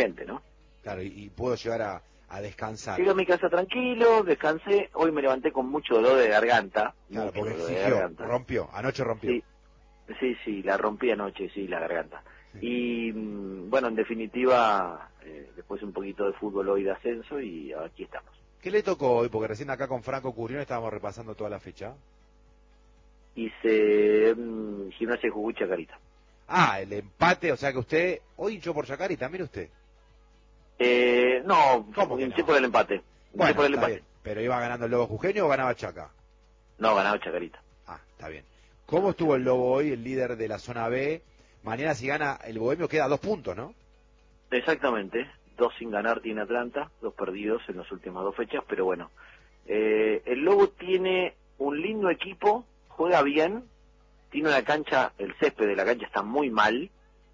gente, ¿no? Claro, y puedo llegar a descansar. Llegué a mi casa tranquilo, descansé, hoy me levanté con mucho dolor de garganta. Claro, porque dolor de exigió, garganta. rompió, anoche rompió. Sí, la rompí anoche, sí, la garganta. Sí. Y bueno, en definitiva, después un poquito de fútbol hoy de ascenso y aquí estamos. ¿Qué le tocó hoy? Porque recién acá con Franco Curión estábamos repasando toda la fecha. Hice Gimnasia de Jujuy Chacarita. Ah, el empate, o sea que usted hoy hinchó por Chacarita, mire usted. No, ¿Cómo que hinché no? por el empate. Hinché Bueno, por el está empate. bien, pero ¿iba ganando el Lobo Jujeño o ganaba Chaca? No, ganaba Chacarita. Ah, está bien. ¿Cómo estuvo el Lobo hoy, el líder de la zona B? Mañana si gana el Bohemio queda a 2 puntos, ¿no? Exactamente, 2 sin ganar tiene Atlanta, 2 perdidos en las últimas 2 fechas, pero bueno, el Lobo tiene un lindo equipo, juega bien, tiene una cancha, el césped de la cancha está muy mal,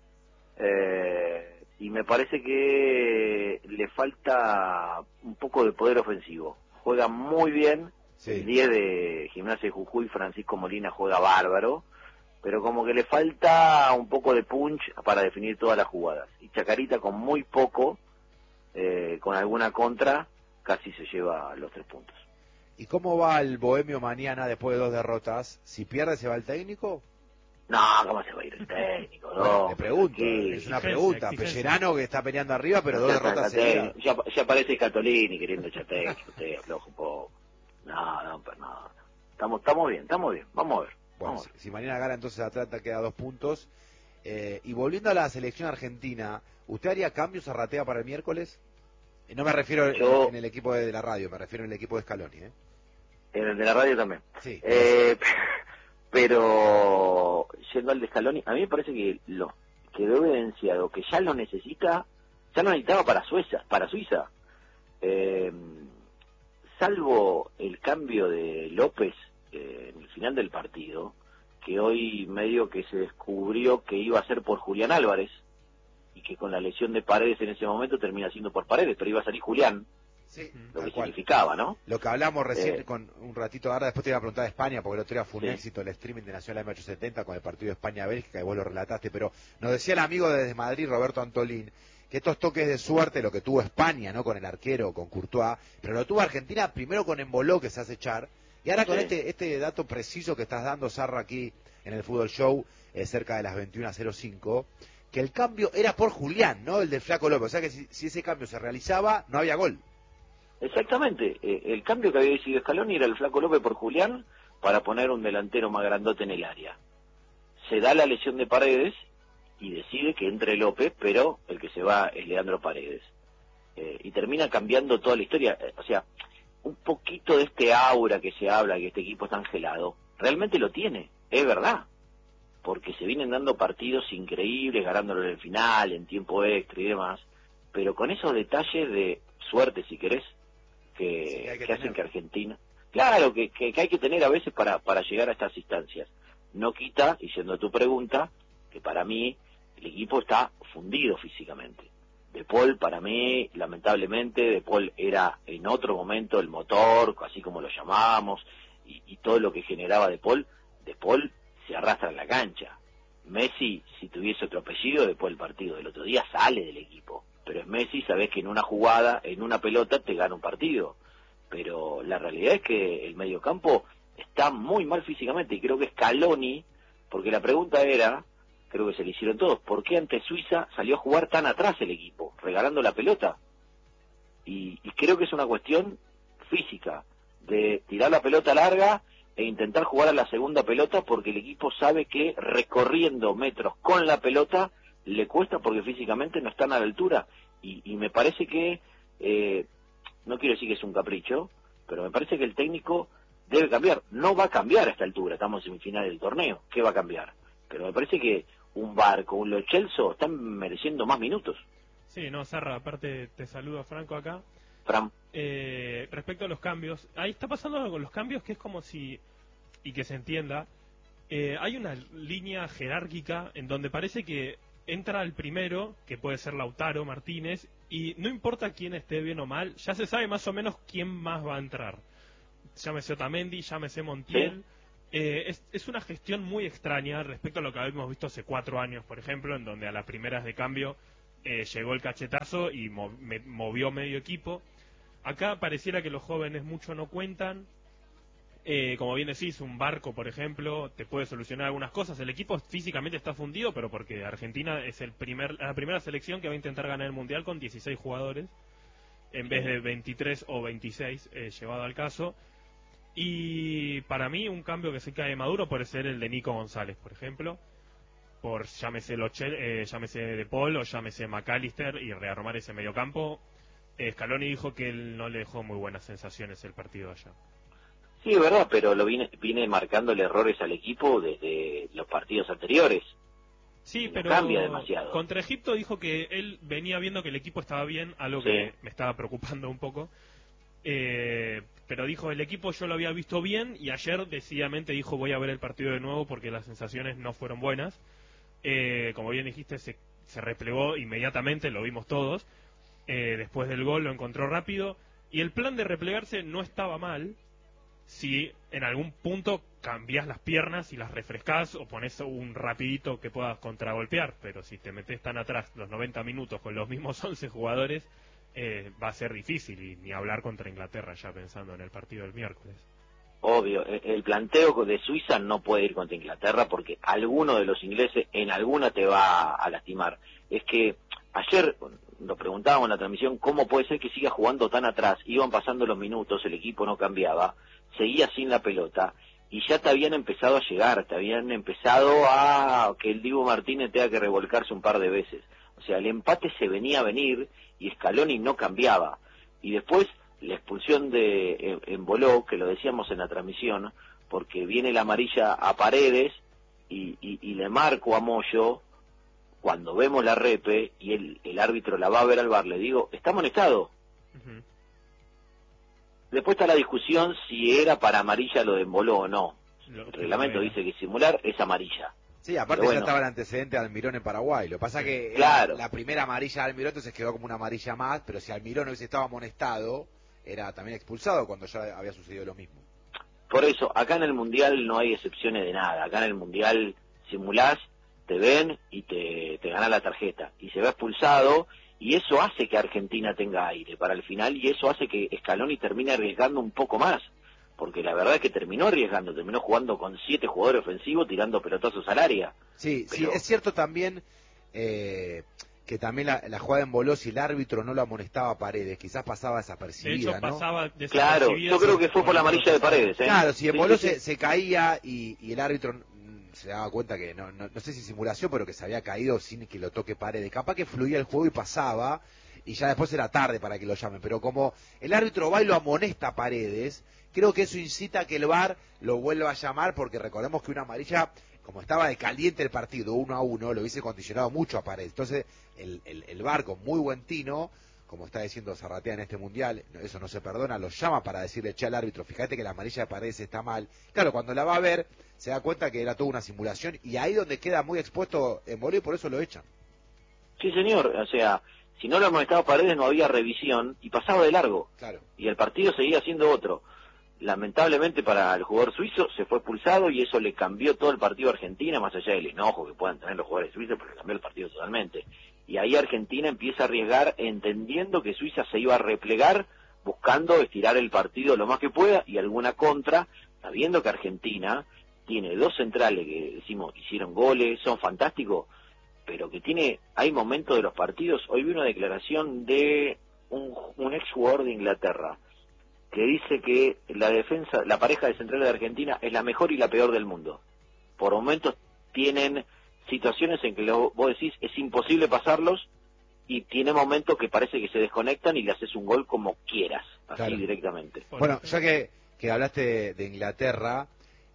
y me parece que le falta un poco de poder ofensivo. Juega muy bien, Sí. el 10 de Gimnasia de Jujuy, Francisco Molina, juega bárbaro, pero como que le falta un poco de punch para definir todas las jugadas. Y Chacarita con muy poco, con alguna contra, casi se lleva los 3 puntos. ¿Y cómo va el Bohemio mañana después de 2 derrotas? Si pierde, ¿se va el técnico? No, ¿cómo se va a ir el técnico? Bueno, No, le pregunto, aquí, es una pregunta. Pellerano que está peleando arriba, pero 2 derrotas seguidas. ya aparece Catolini queriendo echar técnico, usted afloja un poco. No, pero no. Estamos bien, vamos a ver. Bueno, si mañana gana entonces Atlanta queda 2 puntos. Y volviendo a la selección argentina, ¿usted haría cambios a Ratea para el miércoles? No me refiero en el equipo de la radio, me refiero en el equipo de Scaloni, ¿eh? En el de la radio también. Sí. Pero yendo al de Scaloni, a mí me parece que lo quedó evidenciado que ya lo necesitaba para Suiza. Salvo el cambio de López en el final del partido, que hoy medio que se descubrió que iba a ser por Julián Álvarez, y que con la lesión de Paredes en ese momento termina siendo por Paredes, pero iba a salir Julián, sí, lo que significaba, ¿no? Lo que hablamos recién con un ratito, ahora después te iba a preguntar de España, porque el otro día fue un éxito el streaming de Nacional M870 con el partido de España-Bélgica, y vos lo relataste, pero nos decía el amigo desde Madrid, Roberto Antolín, que estos toques de suerte, lo que tuvo España, ¿no? Con el arquero, con Courtois, pero lo tuvo Argentina primero con Embolo, que se hace echar, y ahora con este dato preciso que estás dando, Sarra, aquí en el Fútbol Show, cerca de las 21:05, que el cambio era por Julián, ¿no? El del Flaco López, o sea que si ese cambio se realizaba, no había gol. Exactamente, el cambio que había decidido Scaloni era el Flaco López por Julián para poner un delantero más grandote en el área. Se da la lesión de Paredes y decide que entre López, pero el que se va es Leandro Paredes. Y termina cambiando toda la historia. O sea, un poquito de este aura que se habla, que este equipo está angelado, realmente lo tiene, es verdad. Porque se vienen dando partidos increíbles, ganándolo en el final, en tiempo extra y demás, pero con esos detalles de suerte, si querés, que hacen que Argentina... Claro, que hay que tener a veces para llegar a estas instancias. No quita, y yendo a tu pregunta, que para mí el equipo está fundido físicamente. De Paul, para mí, lamentablemente, De Paul era en otro momento el motor, así como lo llamábamos, y todo lo que generaba De Paul se arrastra en la cancha. Messi, si tuviese otro apellido, después del partido del otro día sale del equipo. Pero es Messi, sabés que en una jugada, en una pelota, te gana un partido. Pero la realidad es que el mediocampo está muy mal físicamente, y creo que Scaloni, porque la pregunta era, creo que se le hicieron todos, ¿por qué ante Suiza salió a jugar tan atrás el equipo, regalando la pelota? Y creo que es una cuestión física, de tirar la pelota larga e intentar jugar a la segunda pelota, porque el equipo sabe que recorriendo metros con la pelota le cuesta, porque físicamente no están a la altura, y me parece que, no quiero decir que es un capricho, pero me parece que el técnico debe cambiar. No va a cambiar a esta altura, estamos en semifinal del torneo, ¿qué va a cambiar? Pero me parece que un Barco, un Lo Celso están mereciendo más minutos. Sí, no, Sarra, aparte te saludo a Franco acá. Fran. Respecto a los cambios, ahí está pasando algo con los cambios que es como si, y que se entienda, hay una línea jerárquica en donde parece que entra el primero, que puede ser Lautaro Martínez, y no importa quién esté bien o mal, ya se sabe más o menos quién más va a entrar. Llámese Otamendi, llámese Montiel. ¿Sí? Es una gestión muy extraña respecto a lo que habíamos visto hace 4 años, por ejemplo, en donde a las primeras de cambio llegó el cachetazo y movió medio equipo. Acá pareciera que los jóvenes mucho no cuentan. Como bien decís, un Barco, por ejemplo, te puede solucionar algunas cosas. El equipo físicamente está fundido, pero porque Argentina es la primera selección que va a intentar ganar el Mundial con 16 jugadores, en vez de 23 o 26, llevado al caso. Y para mí un cambio que se cae maduro puede ser el de Nico González, por ejemplo, por llámese llámese De Paul o llámese McAllister, y rearmar ese mediocampo. Scaloni dijo que él no le dejó muy buenas sensaciones el partido allá. Sí, es verdad, pero viene marcándole errores al equipo desde los partidos anteriores. Sí, no pero cambia demasiado. Contra Egipto dijo que él venía viendo que el equipo estaba bien, algo Sí. que me estaba preocupando un poco. Pero dijo, el equipo yo lo había visto bien, y ayer decididamente dijo, voy a ver el partido de nuevo porque las sensaciones no fueron buenas. Como bien dijiste, se replegó inmediatamente, lo vimos todos. Después del gol lo encontró rápido, y el plan de replegarse no estaba mal si en algún punto cambias las piernas y las refrescas o pones un rapidito que puedas contragolpear. Pero si te metes tan atrás los 90 minutos con los mismos 11 jugadores, va a ser difícil, y ni hablar contra Inglaterra, ya pensando en el partido del miércoles. Obvio, el planteo de Suiza no puede ir contra Inglaterra porque alguno de los ingleses en alguna te va a lastimar. Es que ayer nos preguntábamos en la transmisión cómo puede ser que siga jugando tan atrás. Iban pasando los minutos, el equipo no cambiaba, seguía sin la pelota y ya te habían empezado a llegar, te habían empezado a que el Dibu Martínez tenga que revolcarse un par de veces. O sea, el empate se venía a venir y Scaloni no cambiaba. Y después la expulsión de Embolo, que lo decíamos en la transmisión, porque viene la amarilla a Paredes y le marco a Moyo. Cuando vemos la repe y el árbitro la va a ver al VAR, le digo, está amonestado. Uh-huh. Después está la discusión si era para amarilla lo de Embolo o no. El reglamento no dice que simular es amarilla. Sí, aparte Pero ya bueno, estaba el antecedente de Almirón en Paraguay. Lo que pasa que claro, la primera amarilla de Almirón, entonces quedó como una amarilla más, pero si Almirón hubiese estado amonestado, era también expulsado cuando ya había sucedido lo mismo. por eso, acá en el Mundial no hay excepciones de nada. Acá en el Mundial simulás, te ven y te ganan la tarjeta. Y se va expulsado, y eso hace que Argentina tenga aire para el final, y eso hace que Scaloni termine arriesgando un poco más. Porque la verdad es que terminó arriesgando, terminó jugando con 7 jugadores ofensivos, tirando pelotazos al área. Sí, Pero, sí, es cierto también que también la jugada en Boló, si el árbitro no lo amonestaba a Paredes, quizás pasaba De desapercibida, hecho, ¿no? pasaba claro, desapercibida. yo creo que fue por la amarilla de Paredes. Claro, si en Sí, Boló sí, sí. se caía y el árbitro se daba cuenta que, no sé si simulación, pero que se había caído sin que lo toque Paredes. Capaz que fluía el juego y pasaba, y ya después era tarde para que lo llamen. Pero como el árbitro va y lo amonesta a Paredes, creo que eso incita a que el VAR lo vuelva a llamar, porque recordemos que una amarilla, como estaba de caliente el partido 1-1, lo hubiese condicionado mucho a Paredes. Entonces el VAR, con muy buen tino, como está diciendo Zarratea en este mundial, eso no se perdona, lo llama para decirle, che, al árbitro, fíjate que la amarilla de Paredes está mal. Claro, cuando la va a ver, se da cuenta que era toda una simulación, y ahí donde queda muy expuesto en Bolívar, y por eso lo echan. Sí, señor, o sea, si no lo amonestaba Paredes no había revisión y pasaba de largo. Claro. Y el partido seguía siendo otro. Lamentablemente para el jugador suizo se fue expulsado y eso le cambió todo el partido a Argentina, más allá del enojo que puedan tener los jugadores suizos, pero le cambió el partido totalmente. Y ahí Argentina empieza a arriesgar entendiendo que Suiza se iba a replegar, buscando estirar el partido lo más que pueda y alguna contra, sabiendo que Argentina tiene 2 centrales que decimos hicieron goles, son fantásticos, pero que hay momentos de los partidos. Hoy vi una declaración de un ex jugador de Inglaterra que dice que la pareja de centrales de Argentina es la mejor y la peor del mundo. Por momentos tienen situaciones en que vos decís es imposible pasarlos, y tiene momentos que parece que se desconectan y le haces un gol como quieras, así Claro. directamente. Bueno, ya que hablaste de Inglaterra,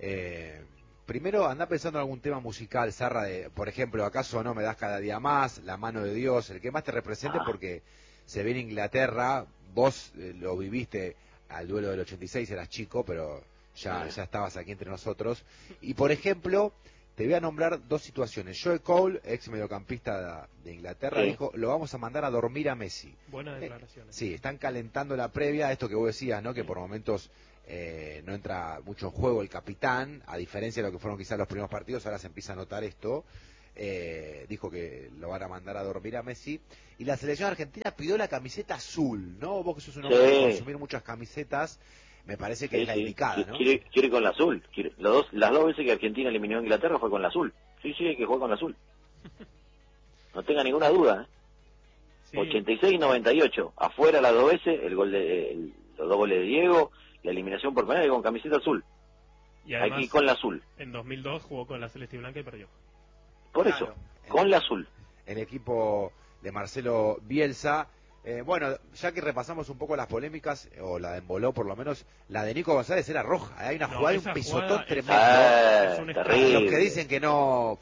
primero anda pensando en algún tema musical, Zarra, por ejemplo, ¿acaso no me das cada día más? La mano de Dios, el que más te represente, porque se viene Inglaterra, vos lo viviste al duelo del 86, eras chico, pero ya estabas aquí entre nosotros. Y por ejemplo, te voy a nombrar 2 situaciones. Joe Cole, ex mediocampista de Inglaterra, dijo, lo vamos a mandar a dormir a Messi. Buenas declaraciones. Sí, están calentando la previa, esto que vos decías, ¿no? Que por momentos no entra mucho en juego el capitán, a diferencia de lo que fueron quizás los primeros partidos, ahora se empieza a notar esto. dijo que lo van a mandar a dormir a Messi, y la selección argentina pidió la camiseta azul, ¿no? Vos que sos un hombre de consumir muchas camisetas, me parece que es la indicada, ¿no? Quiere con la azul. Las dos veces que Argentina eliminó a Inglaterra fue con la azul. Sí, hay que jugar con la azul. No tenga ninguna duda, ¿eh? Sí. 86 y 98, afuera las dos veces, los dos goles de Diego, la eliminación por penal con camiseta azul. Y además, hay que ir con la azul. En 2002 jugó con la celeste y blanca y perdió. Por eso, con la azul. El equipo de Marcelo Bielsa. Bueno, ya que repasamos un poco las polémicas, o la de Emboló por lo menos, la de Nico González era roja. Hay una jugada, un pisotón tremendo. Los que dicen que no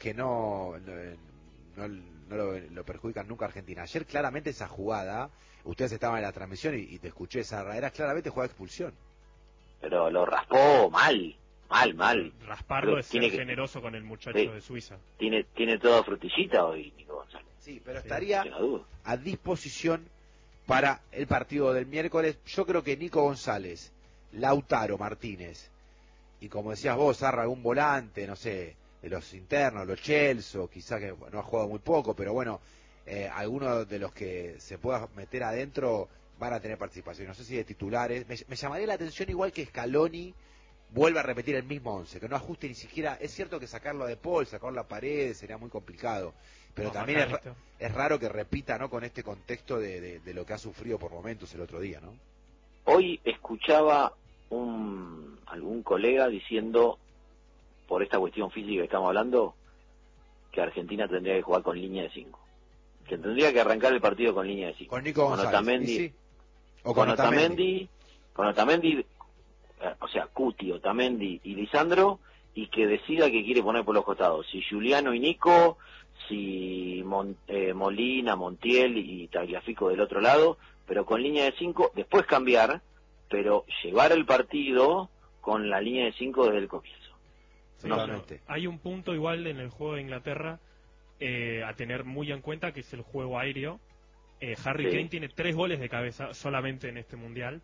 lo perjudican nunca a Argentina. Ayer claramente esa jugada, ustedes estaban en la transmisión y te escuché, esa era claramente jugada de expulsión. Pero lo raspó mal. Rasparlo es ser generoso con el muchacho de Suiza. Tiene toda frutillita hoy Nico González. Sí, pero estaría a disposición para el partido del miércoles. Yo creo que Nico González, Lautaro Martínez, y como decías vos, Zarra, algún volante, no sé, de los internos, los Chelsea, quizá que no ha jugado muy poco, pero bueno, algunos de los que se pueda meter adentro van a tener participación. No sé si de titulares. Me llamaría la atención igual que Scaloni vuelve a repetir el mismo 11, que no ajuste ni siquiera. Es cierto que sacarlo a De Paul, sacarlo a Paredes sería muy complicado, pero no, también es raro que repita, ¿no? Con este contexto de lo que ha sufrido por momentos el otro día, ¿no? Hoy escuchaba algún colega diciendo, por esta cuestión física que estamos hablando, que Argentina tendría que jugar con línea de 5, que tendría que arrancar el partido con línea de 5. Con Nico González. Otamendi, o con Otamendi, o sea, Cuti, Otamendi y Lisandro, y que decida que quiere poner por los costados, si Giuliano y Nico, si Molina, Montiel y Tagliafico del otro lado, pero con línea de 5, después cambiar, pero llevar el partido con la línea de 5 desde el comienzo. Sí, no, hay un punto igual en el juego de Inglaterra a tener muy en cuenta, que es el juego aéreo. Harry Kane tiene 3 goles de cabeza solamente en este mundial,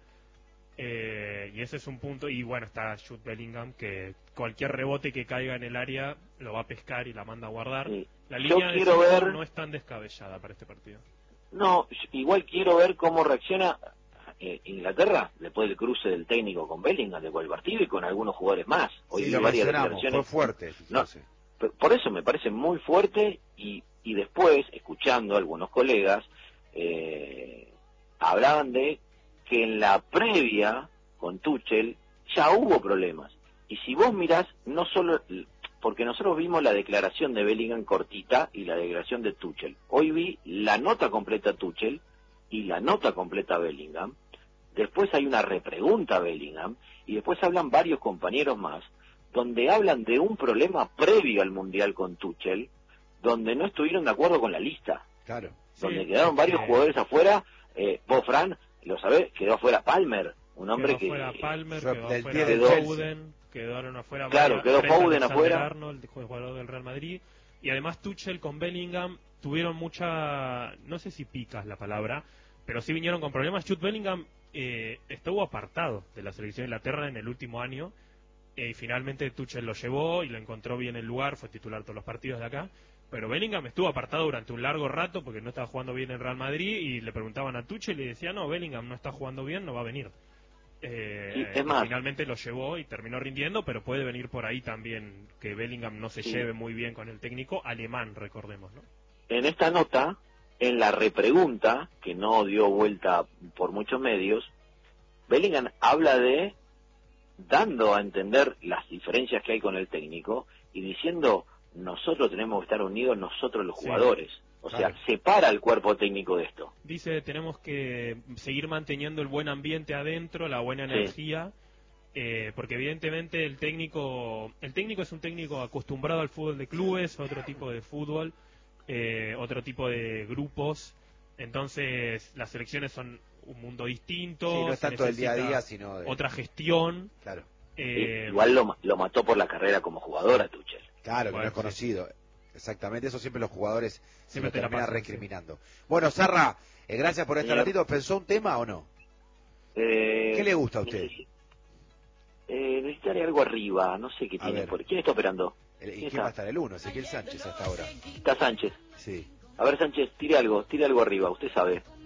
y ese es un punto. Y bueno, está Jude Bellingham, que cualquier rebote que caiga en el área lo va a pescar y la manda a guardar. La línea de 5 no es tan descabellada para este partido. No, igual quiero ver cómo reacciona Inglaterra después del cruce del técnico con Bellingham después del partido y con algunos jugadores más. Hoy sí, lo mencionamos, fue fuerte. No, por eso me parece muy fuerte, y después, escuchando a algunos colegas, hablaban de que en la previa con Tuchel ya hubo problemas. Y si vos mirás, no solo, porque nosotros vimos la declaración de Bellingham cortita y la declaración de Tuchel. Hoy vi la nota completa Tuchel y la nota completa Bellingham. Después hay una repregunta a Bellingham y después hablan varios compañeros más, donde hablan de un problema previo al Mundial con Tuchel, donde no estuvieron de acuerdo con la lista. Claro. Donde quedaron varios jugadores afuera. Vos, Fran, lo sabés, quedó afuera Palmer, un hombre quedó afuera Palmer, quedó afuera Foden, quedaron afuera. Claro, quedó Foden afuera. Arnold, el jugador del Real Madrid. Y además Tuchel con Bellingham tuvieron mucha, no sé si picas la palabra, pero sí vinieron con problemas. Jude Bellingham estuvo apartado de la selección de Inglaterra en el último año, y finalmente Tuchel lo llevó y lo encontró bien en el lugar, fue titular todos los partidos de acá. Pero Bellingham estuvo apartado durante un largo rato porque no estaba jugando bien en Real Madrid, y le preguntaban a Tuchel y le decía, no, Bellingham no está jugando bien, no va a venir. Es más, finalmente lo llevó y terminó rindiendo, pero puede venir por ahí también que Bellingham no se lleve muy bien con el técnico alemán, recordemos, ¿no? En esta nota, en la repregunta, que no dio vuelta por muchos medios, Bellingham habla de, dando a entender las diferencias que hay con el técnico y diciendo, nosotros tenemos que estar unidos, nosotros los jugadores. O sea, separa el cuerpo técnico de esto. Dice, tenemos que seguir manteniendo el buen ambiente adentro, la buena energía, porque evidentemente el técnico es un técnico acostumbrado al fútbol de clubes, otro tipo de fútbol, otro tipo de grupos. Entonces las selecciones son un mundo distinto. Sí, no es tanto el día a día, sino otra gestión. Claro. Igual lo mató por la carrera como jugador a Tuchel. Claro, que no es conocido. Exactamente, eso siempre los jugadores se lo terminan recriminando. Bueno, Zarra, gracias por este ratito. ¿Pensó un tema o no? ¿Qué le gusta a usted? Necesitaré algo arriba, no sé qué tiene. ¿Quién está operando? ¿Y quién va a estar el 1? Ezequiel Sánchez hasta ahora. Está Sánchez. Sí. A ver, Sánchez, tire algo arriba, usted sabe.